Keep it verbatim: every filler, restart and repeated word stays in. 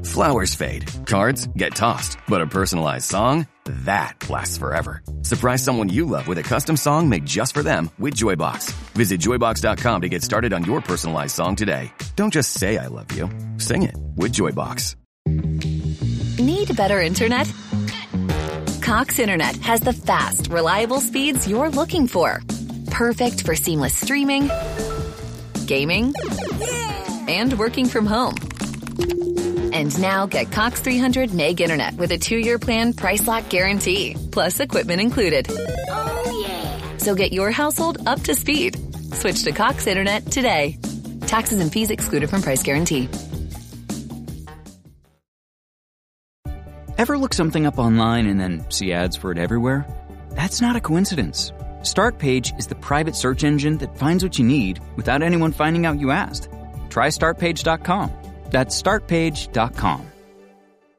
Flowers fade, cards get tossed, but a personalized song? That lasts forever. Surprise someone you love with a custom song made just for them with Joybox. Visit joy box dot com to get started on your personalized song today. Don't just say I love you. Sing it with Joybox. Need better internet? Cox Internet has the fast, reliable speeds you're looking for. Perfect for seamless streaming, gaming, and working from home. And now get Cox three hundred meg internet with a two-year plan price lock guarantee, plus equipment included. Oh, yeah. So get your household up to speed. Switch to Cox Internet today. Taxes and fees excluded from price guarantee. Ever look something up online and then see ads for it everywhere? That's not a coincidence. Startpage is the private search engine that finds what you need without anyone finding out you asked. Try start page dot com. That's start page dot com.